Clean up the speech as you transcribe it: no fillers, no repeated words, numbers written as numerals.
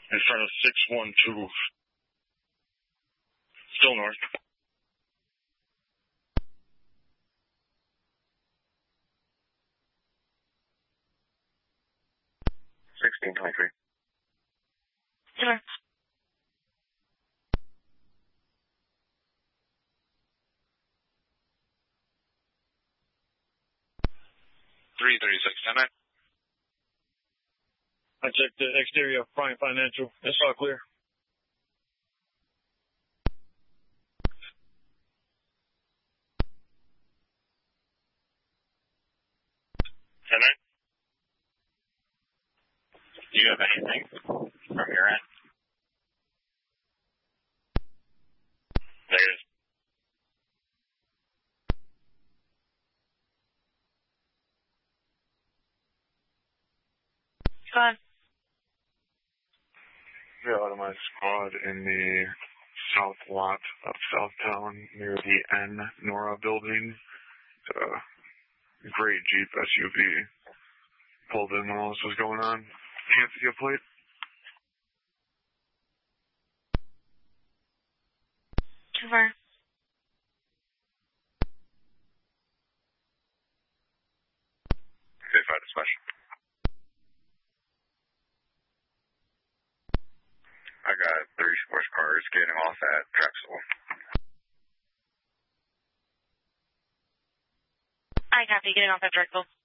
in front of 612. Still north. $16.23. Sure. 336, 10-9. I checked the exterior of Prime Financial. It's all clear. Do you have anything from your end? Negative. Go on. We have automatic squad in the south lot of Southtown near the N Nora building. Great Jeep SUV pulled in when all this was going on. Can't see a plate. Confirm. Okay, 5 dispatch. I got 3 sports cars getting off at Drexel. I copy. Getting off at Drexel.